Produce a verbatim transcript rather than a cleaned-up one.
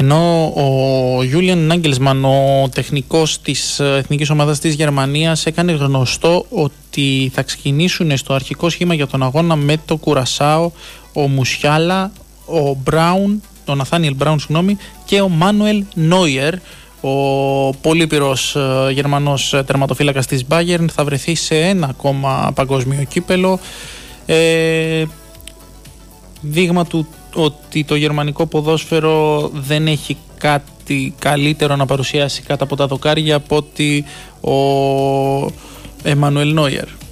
Ενώ ο Γιούλιαν Νάγκελσμαν, ο τεχνικός της εθνικής ομάδας της Γερμανίας, έκανε γνωστό ότι θα ξεκινήσουν στο αρχικό σχήμα για τον αγώνα με το Κουρασάο ο Μουσιάλα, ο Μπράουν, ο Ναθάνιελ Μπράουν, συγγνώμη, και ο Μάνουελ Νόιερ. Ο πολύπειρος ε, Γερμανός τερματοφύλακας της Bayern θα βρεθεί σε ένα ακόμα παγκόσμιο κύπελο. Ε, δείγμα του ότι το γερμανικό ποδόσφαιρο δεν έχει κάτι καλύτερο να παρουσιάσει κάτω από τα δοκάρια από ότι ο Εμμανουέλ Νόιερ.